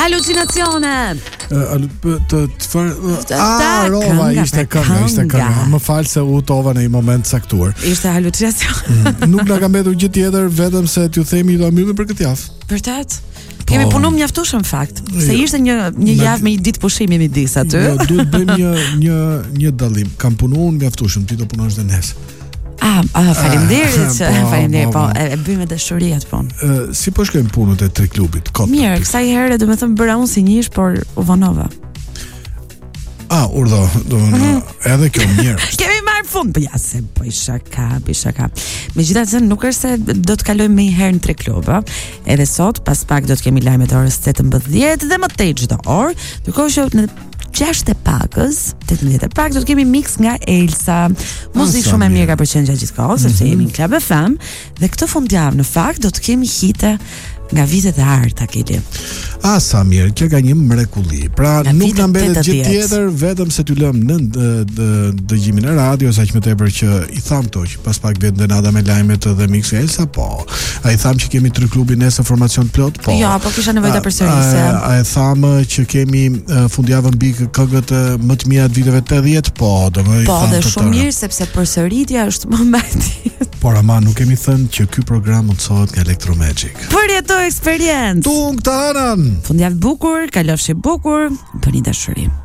Halucinacione. Rova ishte kënga. Më fal se u tova në një moment caktuar. Ishte halucinacion. Nuk na ka mbetur gjë tjetër vetëm se t'ju themi do mbyllim për këtë javë. Vërtet? Kemi punuar mjaftueshëm fakt. Se ishte një javë me një ditë pushimi midis aty. Jo, duhet bëjmë një dallim. Kam punuar mjaftueshëm, ti do punosh dhe nesër. Faleminderit. Faleminderit, po e bëjmë me dashuri atë punë. Si po shkojnë punët e Tri Klubit? Mirë, kësaj herë domethënë bëra unë si njësh, por u vonova. Urdhë, edhe kjo mirë. Kemi marrë fund, po ja se po isha ka. Megjithatë nuk është se do të kalojmë më një herë në Tri Klub, edhe sot pas pak do të kemi lajmet orës 18 dhe më tej çdo orë, ndërkohë që në 6 e pakës, 18 e pak, do të kemi mix nga Elsa. Muzikë shumë e mirë ka përqenë gjatë gjithë kohës, sepse jemi në Club FM dhe këtë fundjavë në fakt do të kemi hite nga vitet e arta, Keli. Sa mirë, kjo ka një mrekulli. Pra nuk na mbetet gjë tjetër vetëm se t'ju lëm në dëgjimin e radios, aq më tepër që i tham këto që pas pak vjen Denada me lajmet dhe mix Elsa, po. A i tham që kemi Tri Klubin nesër formacion plot, po. Jo, po kisha nevojë ta përsërisja. A e tham që kemi fundjavën mbi këngët më të mira të viteve 80, po, domethënë. Po, dhe shumë mirë sepse përsëritja është momenti. Por ama nuk kemi thënë që ky program mundsohet nga Electromagic. Përjeto eksperiencë. Tung tanan. Fundjavë bukur, kalofshi bukur, bëni dashuri.